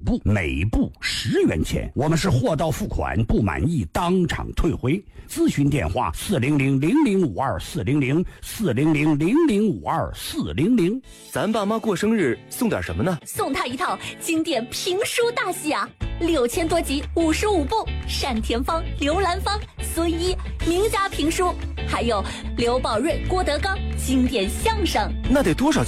部，每部10元钱。我们是货到付款，不满意当场退回。咨询电话400-0052-400-400-0052-400。 咱爸妈过生日送点什么呢？ 送他一套经典评书大戏啊，6000多集，55部，单田芳、刘兰芳、孙一名家评书，还有刘宝瑞、郭德纲经典相声。 那得多少